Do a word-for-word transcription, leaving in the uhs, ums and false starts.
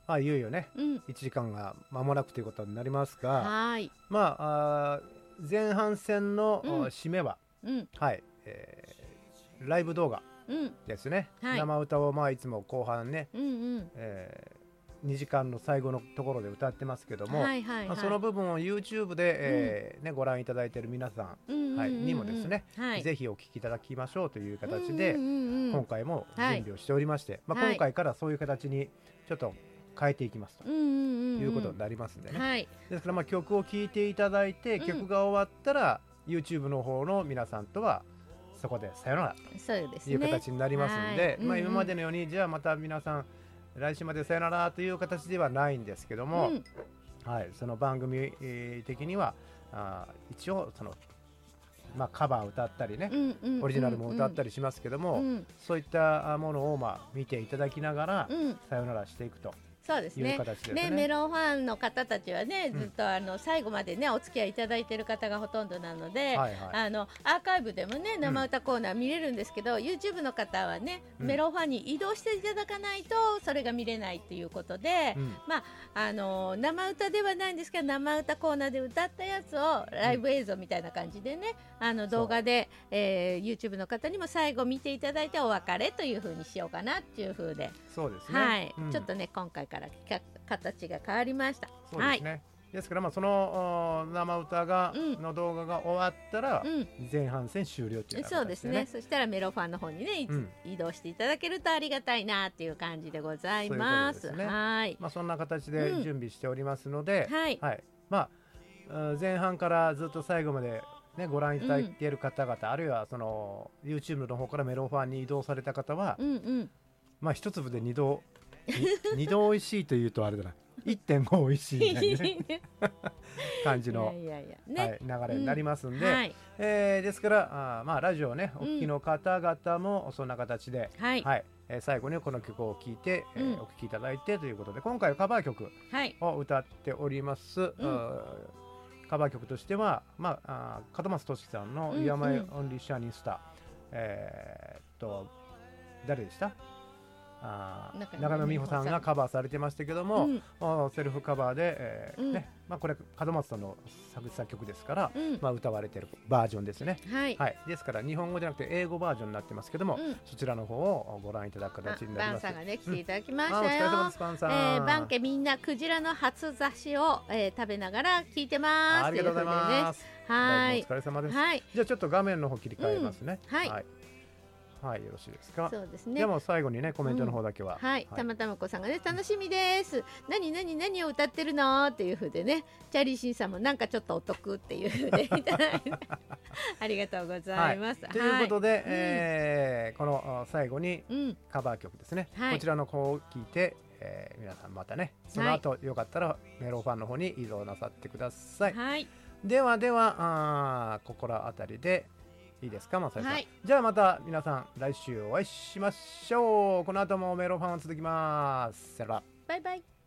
あいよいよね、 うん、 いちじかんが間もなくということになりますが、 はい、 まあ、あ前半戦の、 うん締めは、 うんはい、えーライブ動画うんですね、 はい生歌をまあいつも後半ね、 うんうんえーにじかんの最後のところで歌ってますけども、 はいはいはい、 まあ、その部分を YouTube で、えーね、ご覧いただいている皆さん、 うんうんうんうんはい、にもですね、 はい、 ぜひお聞きいただきましょうという形で、 うんうんうんうん今回も準備をしておりまして、まあ、 はい今回からそういう形にちょっと変えていきますとうんうんうんうんいうことになりますんでね、 はい、 ですからまあ曲を聴いていただいて、 うん曲が終わったら YouTube の方の皆さんとはそこでさよならそうですねという形になりますんで、 はいうんうんまあ今までのようにじゃあまた皆さん来週までさよならという形ではないんですけども、 うんはい、その番組えー的にはあー一応その、まあ、カバー歌ったりね、 うんうんうんオリジナルも歌ったりしますけども、 うんそういったものをまあ見ていただきながら、 うんさよならしていくというそうですね形ですね。 ねメロンファンの方たちはね、 うんずっとあの最後までねお付き合いいただいている方がほとんどなので、 はいはいあのアーカイブでもね生歌コーナー見れるんですけど、YouTube の方はね、 うんメロンファンに移動していただかないとそれが見れないっていうことで、 うんまああの生歌ではないんですけど生歌コーナーで歌ったやつをライブ映像みたいな感じでね、あの動画で、えー YouTube の方にも最後見ていただいてお別れという風にしようかなっていう風で、 そうですね、 はい、 うんちょっとね今回からか形が変わりました。 そうですね、ですからまあそのお生歌が、 うんの動画が終わったら、 うん前半戦終了っていうようなそうですね。そしたらメロファンの方にね、いつうん移動していただけるとありがたいなっていう感じでございます。 そういうことですねはい。 まあ、そんな形で準備しておりますので、 はいまあうん前半からずっと最後まで、ね、ご覧いただいている方々、あるいはその YouTube の方からメロファンに移動された方は、 うんうん。ままあ一粒で二度に二度美味しいというとあれだな いってんご 美味しいみたいな、ね、感じのいやいやいやね。 はい、流れになりますんで、 はいえーですからあー、まあ、ラジオをねお聞きの方々もそんな形で、 はいはいえー最後にこの曲を聴いて、えーうんお聴きいただいてということで、今回はカバー曲はい。 を歌っております、うーカバー曲としては、まあ、あー門松俊樹さんの「 うん You are my うん only shining star」えーっと誰でしたあー中中野美穂さんがカバーされてましたけども、 うんあセルフカバーで、えーうんねまあ、これ門松さんの作詞作曲ですから、 うんまあ、歌われているバージョンですね、 はい。 はい、ですから日本語じゃなくて英語バージョンになってますけども、 うんそちらの方をご覧いただく形になります。 バンさんがね来ていただきましあお疲れたよ。 様ですバンさん、 えー、バン家みんなクジラの初刺しを、えー食べながら聞いてます。 ありがとうございます。 ということでね。はいどうもお疲れ様です。 はい。 じゃあちょっと画面の方切り替えますね。 うんはいはい、はいよろしいですか。 そうですねで。も最後にねコメントの方だけは、 はい、たまたまこさんがね楽しみです何何何を歌ってるのっていう風でね、チャーリーシンさんもなんかちょっとお得っていう風でいただいてありがとうございます、 ということで、 はいえーこのあ最後にうんカバー曲ですね、 はいこちらの方を聞いて、えー皆さんまたねその後、よかったらメロファンの方に移動なさってください。 はいではではあーここらあたりでいいですか、まささん、 はいじゃあまた皆さん来週お会いしましょう。この後もメロファンは続きます。さよなら。 バイバイ。